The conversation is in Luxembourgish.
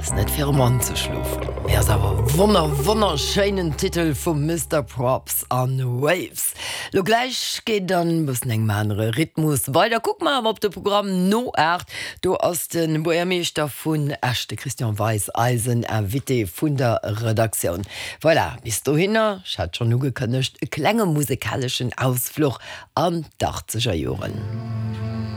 ass net fir Mann ze schlufen. Er awer wunderscheinen Titel vum Mr. Props an Waves. Lo gleich geht dann mussssen eng manere Rhythmus weiter. Guck mal op de Programm no Erd, du ass den Boermeester vun Ächte Christian Weiß Eisen Witte vun der Redaktion. Voilà, bis du hinner, hat schon nu gekënnecht e klenge musikalischen Ausfluch an 80er Joren.